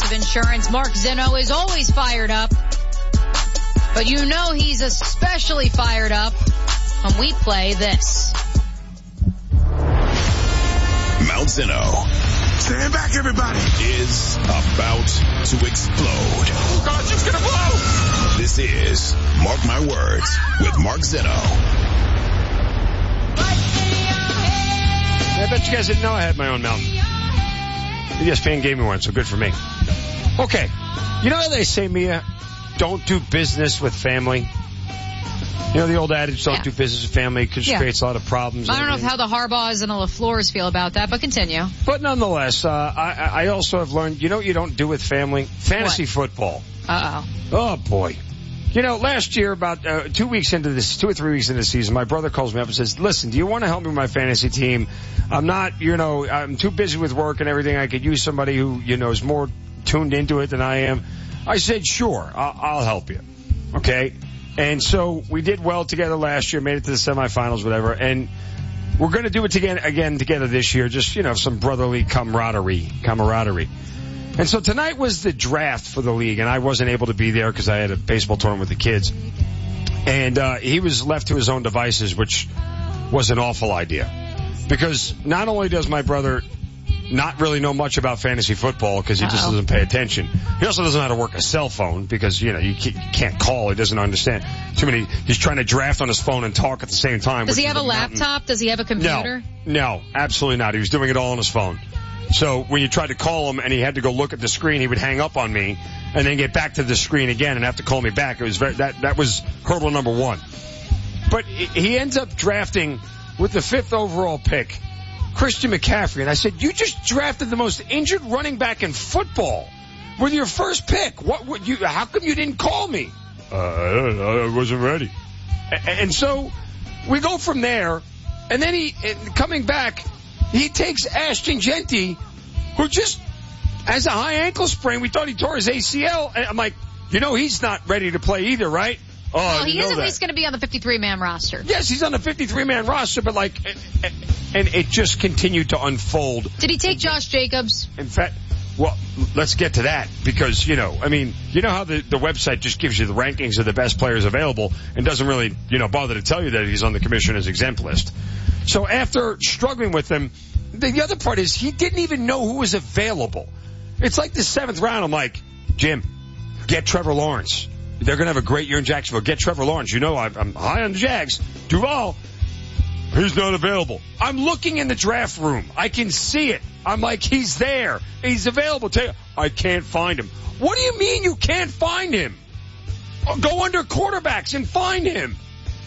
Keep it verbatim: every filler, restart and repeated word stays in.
Progressive Insurance. Mark Zinno is always fired up. But you know he's especially fired up when we play this. Mount Zinno. Stand back, everybody. Is about to explode. Oh, God, it's gonna blow. This is Mark My Words with Mark Zinno. I bet you guys didn't know I had my own mountain. E S P N gave me one, so good for me. Okay. You know how they say, Mia, don't do business with family? You know the old adage, don't yeah. do business with family, because it yeah. creates a lot of problems. I don't know if how the Harbaughs and the LaFleurs feel about that, but continue. But nonetheless, uh, I, I also have learned, you know what you don't do with family? Fantasy what? football. Uh-oh. Oh, boy. You know, last year, about uh, two weeks into this, two or three weeks into the season, my brother calls me up and says, listen, do you want to help me with my fantasy team? I'm not, you know, I'm too busy with work and everything. I could use somebody who, you know, is more tuned into it than I am. I said, sure, I'll, I'll help you. Okay? And so we did well together last year, made it to the semifinals, whatever, and we're going to do it again, again together this year, just, you know, some brotherly camaraderie, camaraderie. And so tonight was the draft for the league, and I wasn't able to be there because I had a baseball tournament with the kids. And uh he was left to his own devices, which was an awful idea. Because not only does my brother not really know much about fantasy football because he Uh-oh. just doesn't pay attention. He also doesn't know how to work a cell phone because, you know, you can't call. He doesn't understand. Too many. He's trying to draft on his phone and talk at the same time. Does he have a laptop? Mountain. Does he have a computer? No, no, absolutely not. He was doing it all on his phone. So when you tried to call him and he had to go look at the screen, he would hang up on me and then get back to the screen again and have to call me back. It was very, that, that was hurdle number one. But he ends up drafting with the fifth overall pick, Christian McCaffrey. And I said, you just drafted the most injured running back in football with your first pick. What would you, how come you didn't call me? Uh, I don't know. I wasn't ready. And so we go from there. And then he, coming back, he takes Ashton Genty, who just has a high ankle sprain. We thought he tore his A C L. And I'm like, you know, he's not ready to play either, right? Oh, well, he is at that. least going to be on the fifty-three man roster. Yes, he's on the fifty-three man roster, but like, and it just continued to unfold. Did he take Josh Jacobs? In fact, well, let's get to that because, you know, I mean, you know how the, the website just gives you the rankings of the best players available and doesn't really, you know, bother to tell you that he's on the commissioner's exempt list. So after struggling with him, the, the other part is he didn't even know who was available. It's like the seventh round. I'm like, Jim, get Trevor Lawrence. They're going to have a great year in Jacksonville. Get Trevor Lawrence. You know, I'm, I'm high on the Jags. Duval, he's not available. I'm looking in the draft room. I can see it. I'm like, he's there. He's available. Tell you, I can't find him. What do you mean you can't find him? Go under quarterbacks and find him.